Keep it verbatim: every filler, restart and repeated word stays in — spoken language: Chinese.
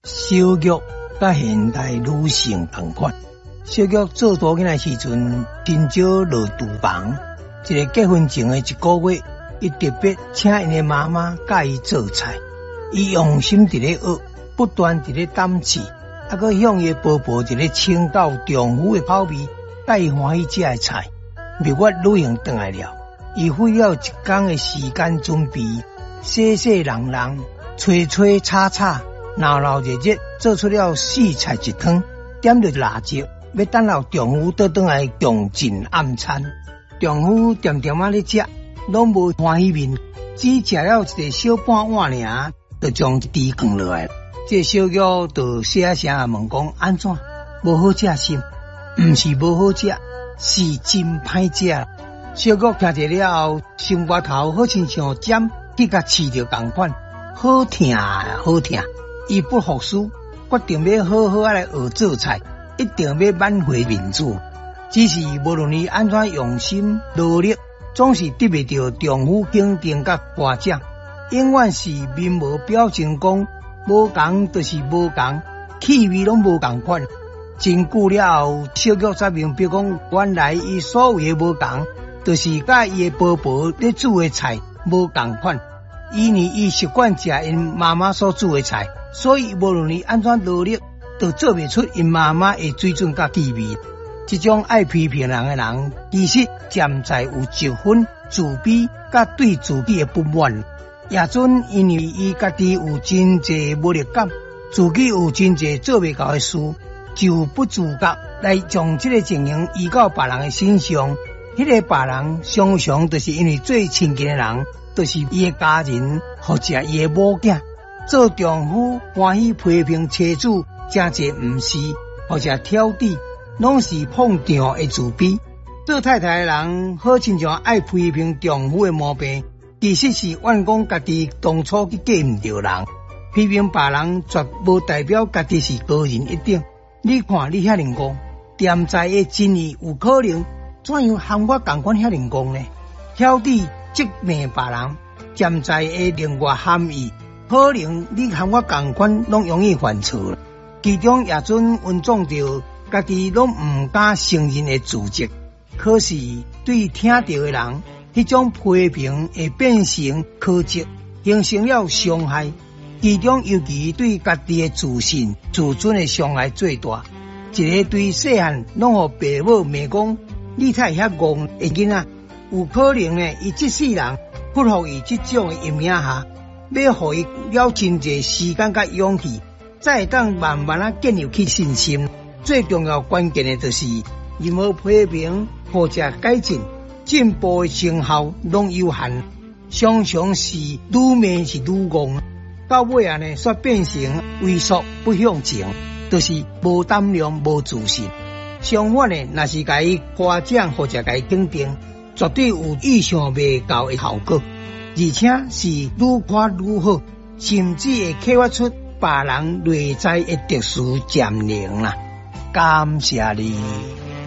小玉甲现代女性同款，小玉做大囡仔时阵，真少落厨房。一个结婚前的一个月，伊特别请因的妈妈教伊做菜，伊用心伫咧学，不断伫咧胆试，还佫向伊婆婆伫咧请教丈夫的口味，甲伊欢喜食的菜。蜜月旅行回来了，伊费了一天的时间准备，洗洗人人，吹吹炒炒，闹闹热热，做出了四菜一汤，点着蜡烛，要等候丈夫倒转来共进暗餐。丈夫点点仔咧食，拢无欢喜面，只食了一个小半碗尔，就将箸放落来。这小玉就小声啊问讲安怎？无好食心？毋是无好食，是真歹食。小玉听者了后，心肝头好亲像针去甲刺着同款，好疼啊好疼。伊不服输，决定要好好来学做菜，一定要挽回面子。只是无论伊安怎用心努力，总是得袂到丈夫肯定甲夸奖，永远是面无表情讲无共就是无共，气味拢无共款。真久了后，小玉才明白讲，原来伊所有的无共，就是甲伊的婆婆咧煮的菜无共款。因为伊习惯食因妈妈所煮的菜，所以无论伊安怎努力，都做袂出因妈妈的水准甲气味。这种爱批评人的人，其实潜在有一分自卑甲对自己的不满。也准因为伊家己有真济无力感，自己有真济做袂到的事，就不自觉来将这个情形移到别人的身上。迄、那个别人常常就是因为最亲近的人，就是伊的家人或者伊的某囝。做丈夫欢喜批评妻子，真济毋是，或者挑剔，拢是碰撞的自卑。做太太的人好亲像爱批评丈夫的毛病，其实是怨讲家己当初去嫁毋着人。批评别人绝无代表家己是高人一等。你看你遐能讲，店在的真意有可能怎样和我同款遐能讲呢？挑剔责骂别人，店在的另外含义，可能你和我同款拢容易犯错。其中也准运总着家己拢毋敢承认的自责，可是对听到的人，迄种批评会变成苛责，形成了伤害。其中尤其对家己的自信、自尊的伤害最大。一个对细汉拢互爸母骂讲，你太遐戆的囡仔，有可能呢，伊这世人不服于这种的阴影下，要互伊了真济时间甲勇气，才会当慢慢啊建立起信心。最重要关键的就是，任何批评或者改进、进步的成效拢有限，常常是愈骂是愈戆。到尾啊呢，煞变成畏缩不向前，就是无胆量、无自信。相反呢，若是甲伊夸奖或者甲伊肯定，绝对有意想未到的效果，而且是愈看愈好，甚至会启发出别人内在的特殊潜能啦。感谢你。